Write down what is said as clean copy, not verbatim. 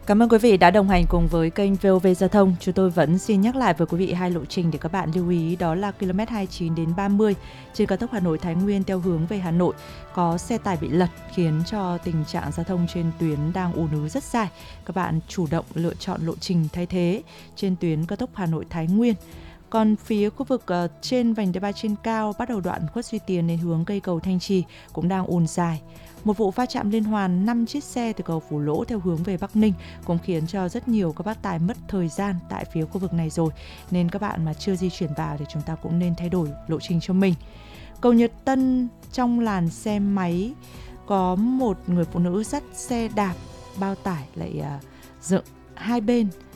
Cảm ơn quý vị đã đồng hành cùng với kênh VOV Giao thông. Chúng tôi vẫn xin nhắc lại với quý vị hai lộ trình để các bạn lưu ý, đó là km 29 đến 30 trên cao tốc Hà Nội Thái Nguyên theo hướng về Hà Nội có xe tải bị lật khiến cho tình trạng giao thông trên tuyến đang ùn ứ rất dài. Các bạn chủ động lựa chọn lộ trình thay thế trên tuyến cao tốc Hà Nội Thái Nguyên. Còn phía khu vực trên vành đai 3 trên cao bắt đầu đoạn Khuất Duy Tiến đến hướng cây cầu Thanh Trì cũng đang ùn dài. Một vụ va chạm liên hoàn 5 chiếc xe từ cầu Phủ Lỗ theo hướng về Bắc Ninh cũng khiến cho rất nhiều các bác tài mất thời gian tại phía khu vực này rồi. Nên các bạn mà chưa di chuyển vào thì chúng ta cũng nên thay đổi lộ trình cho mình. Cầu Nhật Tân trong làn xe máy có một người phụ nữ dắt xe đạp bao tải lại dựng hai bên